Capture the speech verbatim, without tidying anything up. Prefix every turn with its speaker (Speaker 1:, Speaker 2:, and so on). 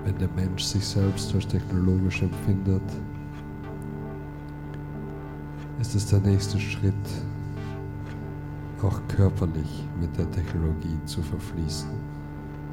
Speaker 1: wenn der Mensch sich selbst als technologisch empfindet, ist es der nächste Schritt, auch körperlich mit der Technologie zu verfließen.